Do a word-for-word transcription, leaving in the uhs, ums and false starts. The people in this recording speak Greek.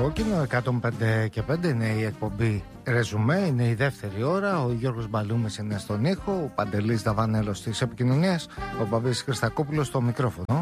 κόκκινο, εκατόν πέντε και πέντε είναι η εκπομπή Ρεζουμέ, είναι η δεύτερη ώρα. Ο Γιώργος Μπαλούμης είναι στον ήχο, ο Παντελής Δαβανέλος της επικοινωνίας, ο Μπαμπής Χριστακόπουλος στο μικρόφωνο.